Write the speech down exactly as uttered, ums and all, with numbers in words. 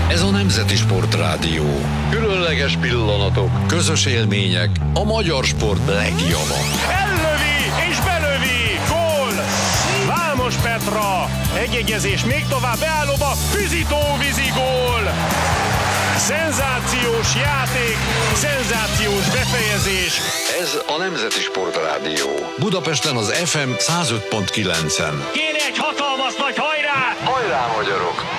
Ez a Nemzeti Sportrádió. Különleges pillanatok, közös élmények, a magyar sport legjobbja. Ellövi és belövi, gól! Vámos Petra, egyegyezés még tovább, beállóba, Füzitó-vízi gól! Szenzációs játék, szenzációs befejezés. Ez a Nemzeti Sportrádió. Budapesten az ef em száz öt pont kilencen. Kéne egy hatalmas nagy hajrá! Hajrá, magyarok!